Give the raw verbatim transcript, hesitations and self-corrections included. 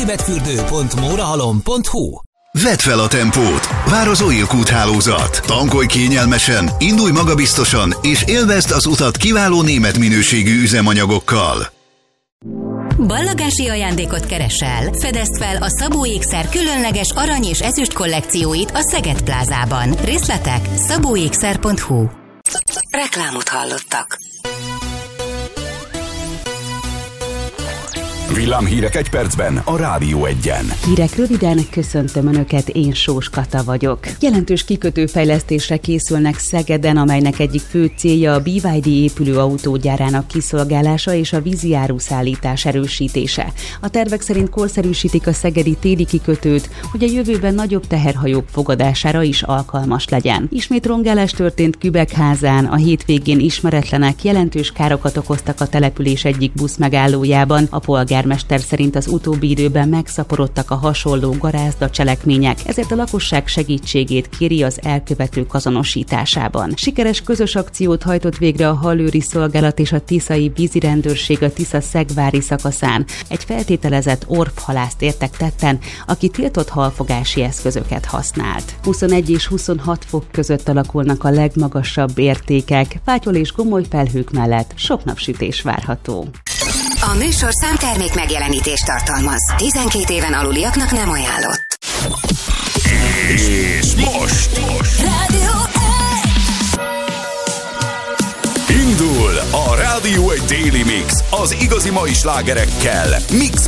lébedfürdő pont mórahalom pont hu. Vedd fel a tempót! Vár az Oil kúthálózat. Tankolj kényelmesen, indulj magabiztosan, és élvezd az utat kiváló német minőségű üzemanyagokkal. Ballagási ajándékot keresel? Fedezd fel a Szabó Ékszer különleges arany és ezüst kollekcióit a Szeged plázában. Részletek szabó ékszer pont hu. Reklámot hallottak. Villámhírek egy percben a Rádió Egyen. Hírek röviden, köszöntöm Önöket, én Sós Kata vagyok. Jelentős kikötőfejlesztésre készülnek Szegeden, amelynek egyik fő célja a bé vé dé épülő autógyárának kiszolgálása és a vízi áruszállítás erősítése. A tervek szerint korszerűsítik a szegedi téli kikötőt, hogy a jövőben nagyobb teherhajók fogadására is alkalmas legyen. Ismét rongálás történt Kübekházán, a hétvégén ismeretlenek jelentős károkat okoztak a település egyik buszmegállójában. A polgár Mester szerint az utóbbi időben megszaporodtak a hasonló garázda cselekmények, ezért a lakosság segítségét kéri az elkövetők azonosításában. Sikeres közös akciót hajtott végre a Hallőri Szolgálat és a tiszai vízirendőrség a Tisza-Szegvári szakaszán. Egy feltételezett orvhalászt értek tetten, aki tiltott halfogási eszközöket használt. huszonegy és huszonhat fok között alakulnak a legmagasabb értékek, fátyol és gomoly felhők mellett sok napsütés várható. A műsor számtermék megjelenítést tartalmaz. tizenkét éven aluliaknak nem ajánlott. És most, most. Rádió Indul a Rádió egy Daily Mix az igazi mai slágerekkel. Mix